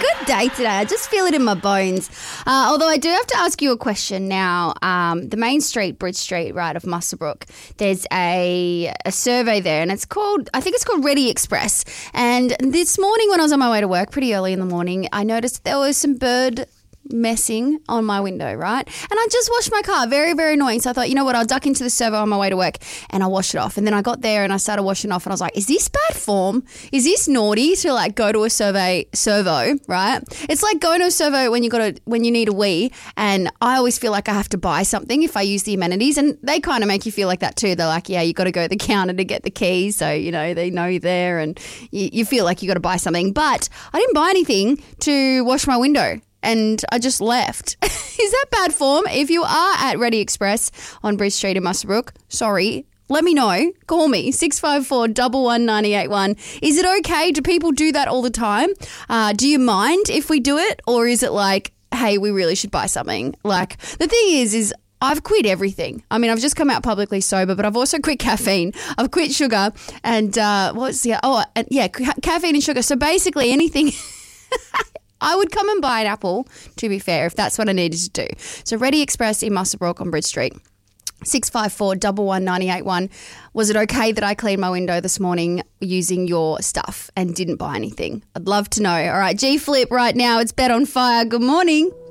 good day today. I just feel it in my bones. Although I do have to ask you a question now. The main street, Bridge Street, right, of Muswellbrook, there's a survey there, and I think it's called Ready Express. And this morning when I was on my way to work, pretty early in the morning, I noticed there was some bird messing on my window, right? And I just washed my car. Very, very annoying. So I thought, you know what, I'll duck into the servo on my way to work, and I washed it off. And then I got there and I started washing it off, and I was like, is this bad form? Is this naughty to like go to a servo, right? It's like going to a servo when you need a wee, and I always feel like I have to buy something if I use the amenities, and they kind of make you feel like that too. They're like, yeah, you got to go to the counter to get the keys, so you know they know you're there, and you feel like you got to buy something. But I didn't buy anything to wash my window, and I just left. Is that bad form? If you are at Ready Express on Bridge Street in Muswellbrook, sorry, let me know. Call me, 654 11981. Is it okay? Do people do that all the time? Do you mind if we do it? Or is it like, hey, we really should buy something? Like, the thing is I've quit everything. I mean, I've just come out publicly sober, but I've also quit caffeine. I've quit sugar and caffeine and sugar. So basically anything... I would come and buy an apple, to be fair, if that's what I needed to do. So Ready Express in Muswellbrook on Bridge Street, 654 11981. Was it okay that I cleaned my window this morning using your stuff and didn't buy anything? I'd love to know. All right, G Flip right now. It's Bet on Fire. Good morning.